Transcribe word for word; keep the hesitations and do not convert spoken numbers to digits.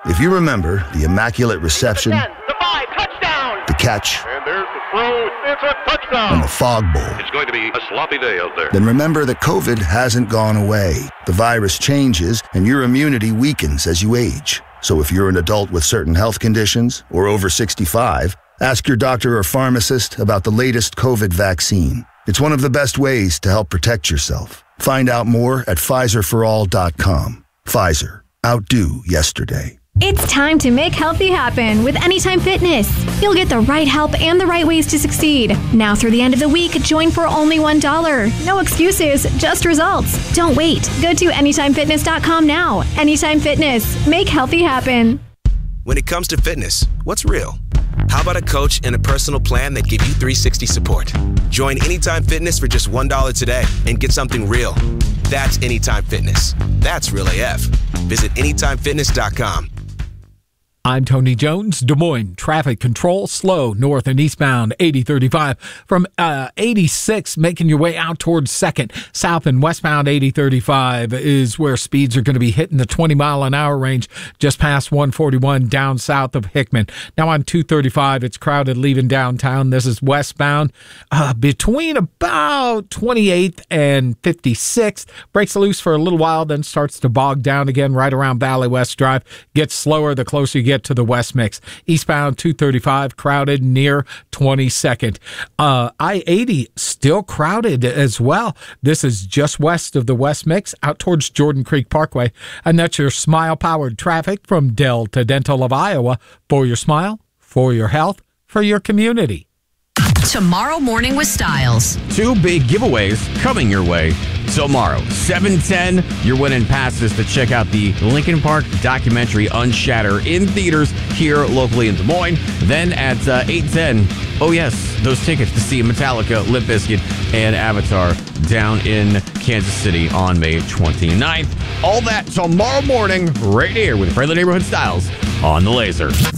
If you remember the Immaculate Reception, the ten, the five, touchdown! the catch, And there's the throw. It's a touchdown! and the Fog Bowl, It's going to be a sloppy day out there. then remember that COVID hasn't gone away. The virus changes, and your immunity weakens as you age. So if you're an adult with certain health conditions or over sixty-five, ask your doctor or pharmacist about the latest COVID vaccine. It's one of the best ways to help protect yourself. Find out more at Pfizer for all dot com. Pfizer. Outdo yesterday. It's time to make healthy happen with Anytime Fitness. You'll get the right help and the right ways to succeed. Now through the end of the week, join for only one dollar. No excuses, just results. Don't wait. Go to anytime fitness dot com now. Anytime Fitness. Make healthy happen. When it comes to fitness, what's real? How about a coach and a personal plan that give you three sixty support? Join Anytime Fitness for just one dollar today and get something real. That's Anytime Fitness. That's real A F. Visit anytime fitness dot com. I'm Tony Jones. Des Moines traffic control slow north and eastbound eighty thirty-five from uh, eighty-six making your way out towards second. South and westbound eighty thirty-five is where speeds are going to be hitting the twenty mile an hour range just past one forty-one down south of Hickman. Now on two thirty-five, it's crowded leaving downtown. This is westbound uh, between about twenty-eighth and fifty-sixth. Breaks loose for a little while, then starts to bog down again right around Valley West Drive. Gets slower the closer you get to the West Mix. Eastbound two thirty-five crowded near twenty-second. Uh, I eighty still crowded as well. This is just west of the West Mix out towards Jordan Creek Parkway. And that's your smile-powered traffic from Delta Dental of Iowa. For your smile, for your health, for your community. Tomorrow Morning with Styles. Two big giveaways coming your way tomorrow. seven ten, you're winning passes to check out the Linkin Park documentary Unshatter in theaters here locally in Des Moines. Then at uh, eight ten, oh yes, those tickets to see Metallica, Limp Bizkit, and Avatar down in Kansas City on May twenty-ninth. All that tomorrow morning right here with Friendly Neighborhood Styles on The Laser.